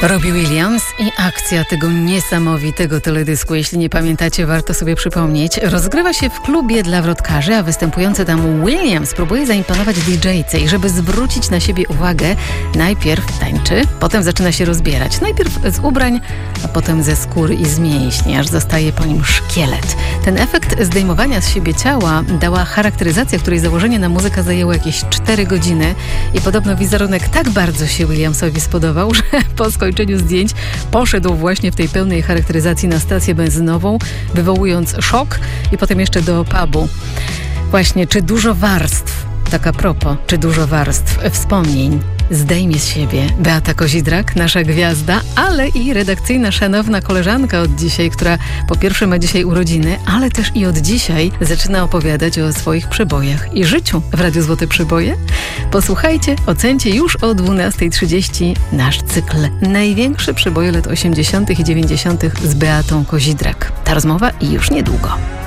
Robbie Williams i akcja tego niesamowitego teledysku, jeśli nie pamiętacie, warto sobie przypomnieć, rozgrywa się w klubie dla wrotkarzy, a występujący tam Williams próbuje zaimponować DJ-ce i żeby zwrócić na siebie uwagę, najpierw tańczy, potem zaczyna się rozbierać. Najpierw z ubrań, a potem ze skóry i z mięśni, aż zostaje po nim szkielet. Ten efekt zdejmowania z siebie ciała dała charakteryzacja, której założenie na muzykę zajęło jakieś 4 godziny i podobno wizerunek tak bardzo się Williamsowi spodobał, że po skończeniu zdjęć poszedł właśnie w tej pełnej charakteryzacji na stację benzynową, wywołując szok i potem jeszcze do pubu. Właśnie, czy dużo warstw, tak a propos, czy dużo warstw wspomnień zdejmie z siebie Beata Kozidrak, nasza gwiazda, ale i redakcyjna szanowna koleżanka od dzisiaj, która po pierwsze ma dzisiaj urodziny, ale też i od dzisiaj zaczyna opowiadać o swoich przebojach i życiu w Radiu Złote Przeboje. Posłuchajcie, ocencie już o 12:30 nasz cykl Największe przeboje lat 80. i 90. z Beatą Kozidrak. Ta rozmowa już niedługo.